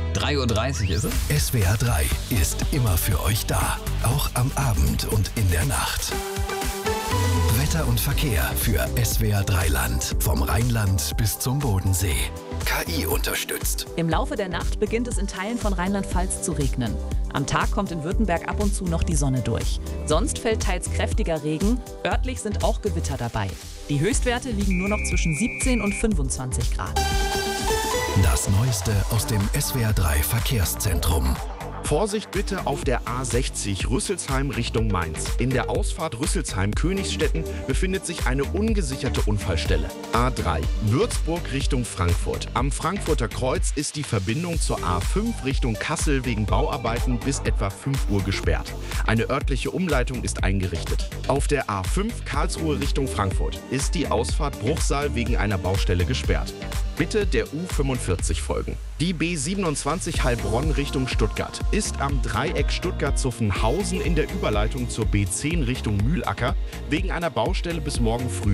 3:30 Uhr ist es. SWR 3 ist immer für euch da, auch am Abend und in der Nacht. Wetter und Verkehr für SWR 3 Land, vom Rheinland bis zum Bodensee. KI unterstützt. Im Laufe der Nacht beginnt es in Teilen von Rheinland-Pfalz zu regnen. Am Tag kommt in Württemberg ab und zu noch die Sonne durch. Sonst fällt teils kräftiger Regen, örtlich sind auch Gewitter dabei. Die Höchstwerte liegen nur noch zwischen 17 und 25 Grad. Das Neueste aus dem SWR 3 Verkehrszentrum. Vorsicht bitte auf der A60 Rüsselsheim Richtung Mainz. In der Ausfahrt Rüsselsheim-Königsstetten befindet sich eine ungesicherte Unfallstelle. A3 Würzburg Richtung Frankfurt. Am Frankfurter Kreuz ist die Verbindung zur A5 Richtung Kassel wegen Bauarbeiten bis etwa 5 Uhr gesperrt. Eine örtliche Umleitung ist eingerichtet. Auf der A5 Karlsruhe Richtung Frankfurt ist die Ausfahrt Bruchsal wegen einer Baustelle gesperrt. Bitte der U45 folgen. Die B27 Heilbronn Richtung Stuttgart ist am Dreieck Stuttgart-Zuffenhausen in der Überleitung zur B10 Richtung Mühlacker wegen einer Baustelle bis morgen früh